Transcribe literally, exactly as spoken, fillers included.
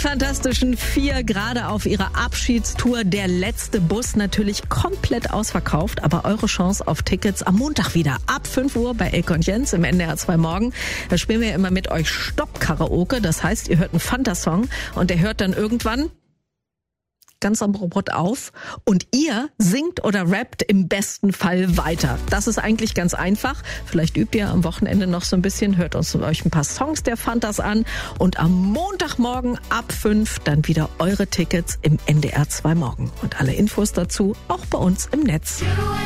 Fantastischen Vier gerade auf ihrer Abschiedstour. Der letzte Bus natürlich komplett ausverkauft, aber eure Chance auf Tickets am Montag wieder ab fünf Uhr bei Elke und Jens im N D R zwei Morgen. Da spielen wir immer mit euch Stopp-Karaoke. Das heißt, ihr hört einen Fanta-Song und der hört dann irgendwann ganz am Robot auf und ihr singt oder rappt im besten Fall weiter. Das ist eigentlich ganz einfach. Vielleicht übt ihr am Wochenende noch so ein bisschen, hört uns euch ein paar Songs der Fantas an und am Montagmorgen ab fünf dann wieder eure Tickets im N D R zwei Morgen. Und alle Infos dazu auch bei uns im Netz.